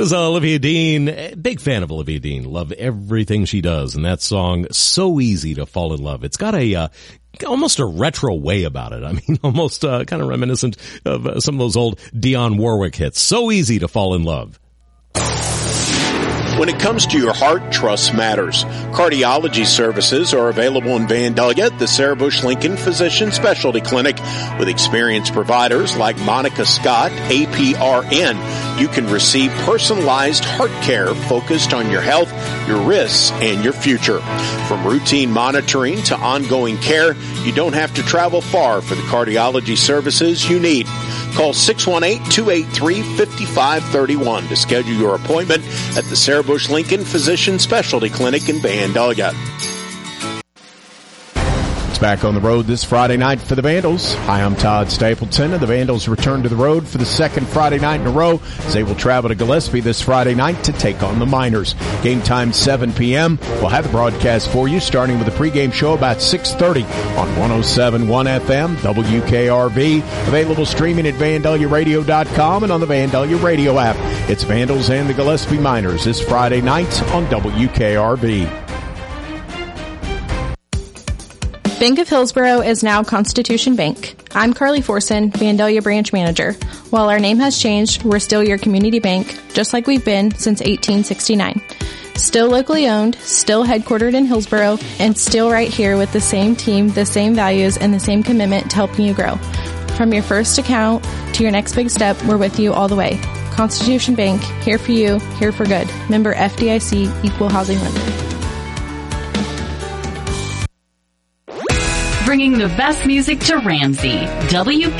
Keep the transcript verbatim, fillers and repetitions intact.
This is Olivia Dean. Big fan of Olivia Dean. Love everything she does. And that song, So Easy to Fall in Love. It's got a, uh, almost a retro way about it. I mean, almost, uh, kind of reminiscent of uh, some of those old Dionne Warwick hits. So Easy to Fall in Love. When it comes to your heart, trust matters. Cardiology services are available in Vandalia at the Sarah Bush Lincoln Physician Specialty Clinic with experienced providers like Monica Scott, A P R N. You can receive personalized heart care focused on your health, your risks, and your future. From routine monitoring to ongoing care, you don't have to travel far for the cardiology services you need. Call six one eight, two eight three, five five three one to schedule your appointment at the Sarah Bush Lincoln Physician Specialty Clinic in Vandalia. It's back on the road this Friday night for the Vandals. Hi, I'm Todd Stapleton, and the Vandals return to the road for the second Friday night in a row as they will travel to Gillespie this Friday night to take on the Miners. Game time seven p.m. We'll have the broadcast for you starting with a pregame show about six thirty on one oh seven point one F M, W K R V. Available streaming at Vandalia Radio dot com and on the Vandalia Radio app. It's Vandals and the Gillespie Miners this Friday night on W K R V. Bank of Hillsborough is now Constitution Bank. I'm Carly Forson, Vandalia Branch Manager. While our name has changed, we're still your community bank, just like we've been since eighteen sixty-nine. Still locally owned, still headquartered in Hillsborough, and still right here with the same team, the same values, and the same commitment to helping you grow. From your first account to your next big step, we're with you all the way. Constitution Bank, here for you, here for good. Member F D I C, Equal Housing Lender. Bringing the best music to Ramsey. W